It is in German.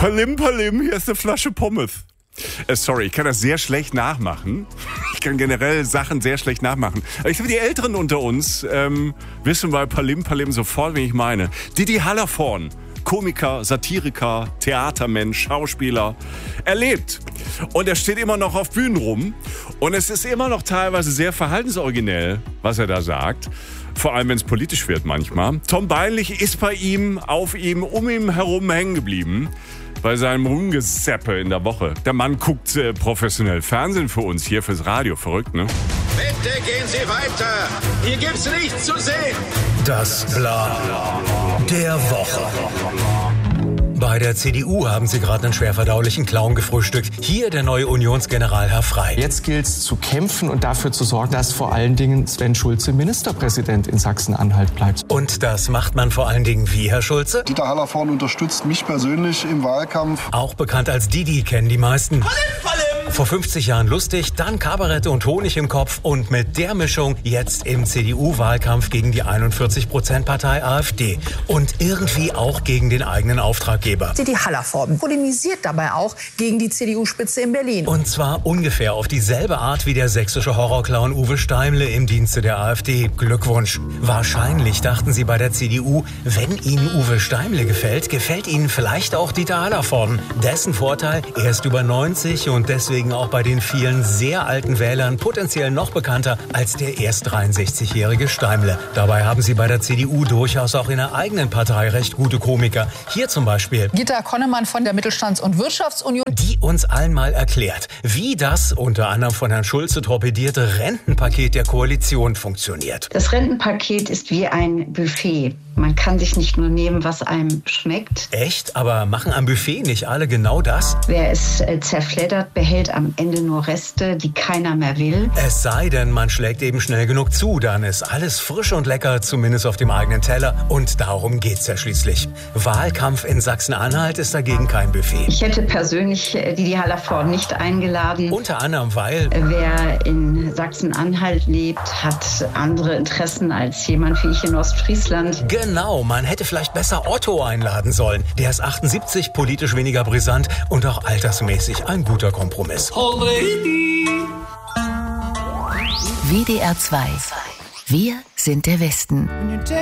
Palim, Palim, hier ist eine Flasche Pommes. Sorry, ich kann das sehr schlecht nachmachen. Ich kann generell Sachen sehr schlecht nachmachen. Aber ich glaube, die Älteren unter uns wissen bei Palim, Palim sofort, wen ich meine. Didi Hallervorden, Komiker, Satiriker, Theatermensch, Schauspieler. Er lebt. Und er steht immer noch auf Bühnen rum. Und es ist immer noch teilweise sehr verhaltensoriginell, was er da sagt. Vor allem, wenn es politisch wird manchmal. Tom Beinlich ist bei ihm, auf ihm, um ihm herum hängen geblieben. Bei seinem Rumgeseppe in der Woche. Der Mann guckt professionell Fernsehen für uns, hier fürs Radio. Verrückt, ne? Bitte gehen Sie weiter. Hier gibt's nichts zu sehen. Das Bla der Woche. Bei der CDU haben sie gerade einen schwerverdaulichen Clown gefrühstückt. Hier der neue Unionsgeneral Herr Frey. Jetzt gilt es zu kämpfen und dafür zu sorgen, dass vor allen Dingen Sven Schulze Ministerpräsident in Sachsen-Anhalt bleibt. Und das macht man vor allen Dingen wie, Herr Schulze? Dieter Hallervorden unterstützt mich persönlich im Wahlkampf. Auch bekannt als Didi kennen die meisten. Vor 50 Jahren lustig, dann Kabarette und Honig im Kopf und mit der Mischung jetzt im CDU-Wahlkampf gegen die 41%-Partei AfD. Und irgendwie auch gegen den eigenen Auftraggeber. Didi Hallervorden polemisiert dabei auch gegen die CDU-Spitze in Berlin. Und zwar ungefähr auf dieselbe Art wie der sächsische Horrorclown Uwe Steimle im Dienste der AfD. Glückwunsch. Wahrscheinlich dachten sie bei der CDU, wenn ihnen Uwe Steimle gefällt, gefällt ihnen vielleicht auch Dieter Hallervorden. Dessen Vorteil, er ist über 90 und deswegen auch bei den vielen sehr alten Wählern potenziell noch bekannter als der erst 63-jährige Steimle. Dabei haben sie bei der CDU durchaus auch in der eigenen Partei recht gute Komiker. Hier zum Beispiel Gitta Konnemann von der Mittelstands- und Wirtschaftsunion, die uns allen mal erklärt, wie das unter anderem von Herrn Schulze torpedierte Rentenpaket der Koalition funktioniert. Das Rentenpaket ist wie ein Buffet. Man kann sich nicht nur nehmen, was einem schmeckt. Echt? Aber machen am Buffet nicht alle genau das? Wer es zerfleddert, behält am Ende nur Reste, die keiner mehr will. Es sei denn, man schlägt eben schnell genug zu, dann ist alles frisch und lecker, zumindest auf dem eigenen Teller. Und darum geht's ja schließlich. Wahlkampf in Sachsen-Anhalt ist dagegen kein Buffet. Ich hätte persönlich Didi Hallervorden nicht eingeladen. Unter anderem, weil wer in Sachsen-Anhalt lebt, hat andere Interessen als jemand wie ich in Ostfriesland. Genau, man hätte vielleicht besser Otto einladen sollen. Der ist 78, politisch weniger brisant und auch altersmäßig ein guter Kompromiss. WDR 2. Wir sind der Westen.